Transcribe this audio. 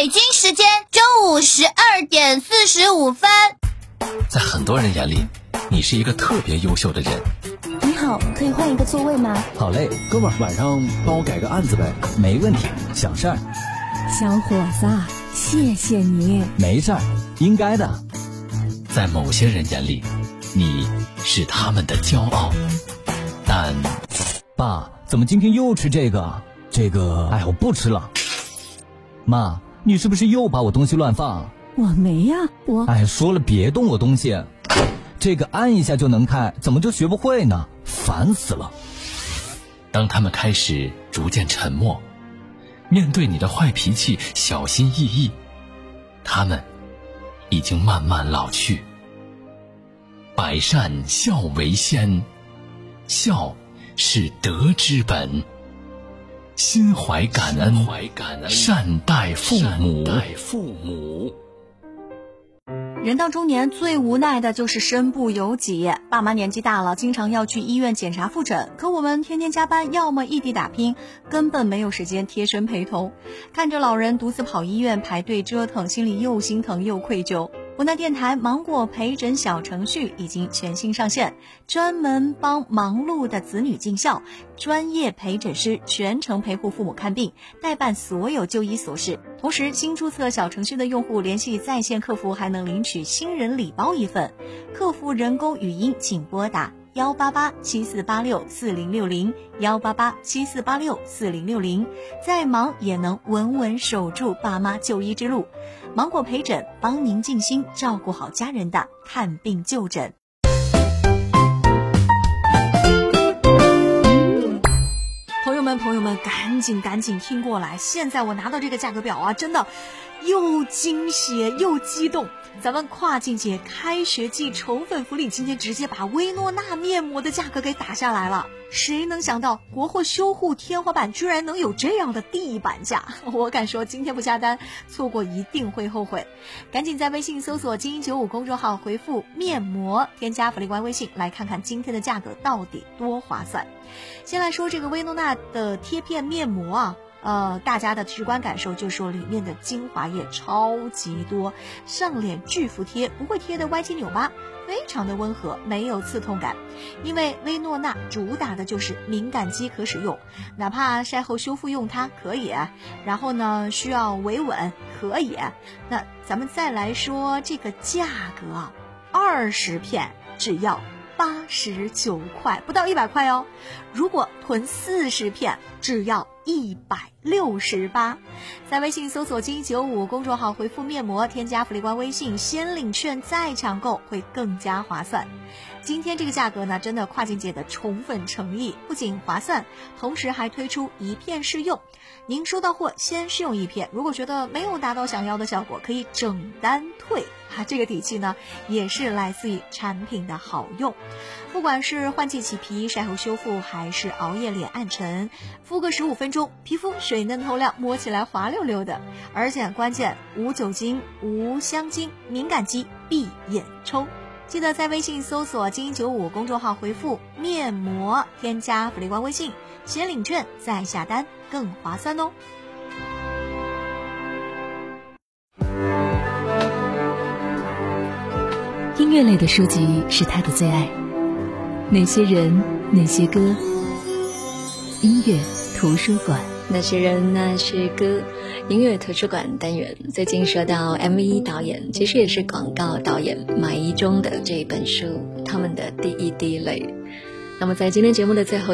北京时间中午12点45分。 在很多人眼里，你是一个特别优秀的人。 你好，可以换一个座位吗？ 好嘞，哥们儿，晚上帮我改个案子呗。 没问题，小事儿。 小伙子，谢谢你。 没事儿，应该的。 在某些人眼里，你是他们的骄傲，但爸，怎么今天又吃这个？哎，我不吃了。妈，你是不是又把我东西乱放？ 我没呀， 哎，说了别动我东西。这个按一下就能开，怎么就学不会呢？烦死了。 当他们开始逐渐沉默，面对你的坏脾气小心翼翼，他们已经慢慢老去。百善孝为先，孝是德之本，心怀感恩，善待父母。 人到中年最无奈的就是身不由己，爸妈年纪大了，经常要去医院检查复诊，可我们天天加班，要么异地打拼，根本没有时间贴身陪同。看着老人独自跑医院排队折腾，心里又心疼又愧疚。湖南电台芒果陪诊小程序已经全新上线，专门帮忙碌的子女尽孝，专业陪诊师全程陪护父母看病，代办所有就医琐事。同时，新注册小程序的用户联系在线客服还能领取新人礼包1份，客服人工语音请拨打18874864060 18874864060，再忙也能稳稳守住爸妈就医之路。芒果陪诊帮您尽心照顾好家人的看病就诊。朋友们，赶紧听过来！现在我拿到这个价格表啊，真的又惊喜又激动。咱们跨境节开学季宠粉福利，今天直接把薇诺娜面膜的价格给打下来了。谁能想到国货修护天花板居然能有这样的地板价？我敢说今天不下单，错过一定会后悔。赶紧在微信搜索精英95公众号回复面膜，添加福利官微信，来看看今天的价格到底多划算。先来说这个薇诺娜的贴片面膜啊，大家的直观感受就是说里面的精华液超级多，上脸巨服帖，不会贴的歪七扭八，非常的温和，没有刺痛感。因为薇诺娜主打的就是敏感肌可使用，哪怕晒后修复用它可以，然后呢需要维稳可以。那咱们再来说这个价格，20片只要89块，不到100块哦。如果囤40片，只要168。在微信搜索精英95公众号回复面膜，添加福利官微信，先领券再抢购，会更加划算。今天这个价格呢，真的跨境节的宠粉诚意，不仅划算，同时还推出1片试用。您收到货先试用1片，如果觉得没有达到想要的效果，可以整单退。这个底气呢，也是来自于产品的好用。不管是换季起皮、晒后修复，还是熬夜脸暗沉，敷个15分钟，皮肤水嫩透亮，摸起来滑溜溜的。而且关键无酒精、无香精，敏感肌闭眼冲。记得在微信搜索精英95公众号回复面膜，添加福利官微信，先领券再下单，更划算哦。 音乐类的书籍是他的最爱，哪些人哪些歌，音乐图书馆。 那些人那些歌，音乐图书馆单元。最近说到 MV 导演，其实也是广告导演马一中的这一本书，他们的第一滴泪。那么在今天节目的最后